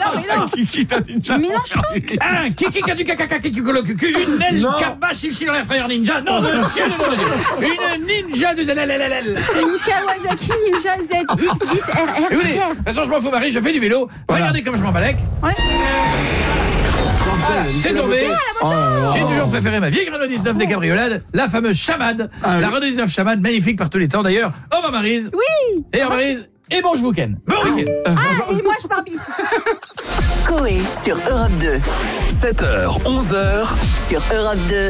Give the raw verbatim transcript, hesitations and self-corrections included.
mais non. Kiki t'as ninja. Tu mélanges tout. Un Kiki qui a du caca qui colo cucu, une El Kaba Chichi dans la frère ninja. Non, monsieur, non, non, une ninja du Z L L L L. Une Kawasaki Ninja Z X dix R R Écoutez, de Pierre. toute façon, je m'en fous, Marie, je fais du vélo. Regardez comme je m'en balèque. Ouais. C'est tombé. Oh là là. J'ai toujours préféré ma vieille Renault dix-neuf des cabriolades, la fameuse Chamade. Ah, la oui. Renault dix-neuf Chamade, magnifique par tous les temps d'ailleurs. Au revoir Maryse. Oui. Et au revoir Maryse. Et bon, je vous ken. Bon week-end. Ah, et moi je Barbie. Coé sur Europe deux. sept heures, onze heures. Sur Europe deux.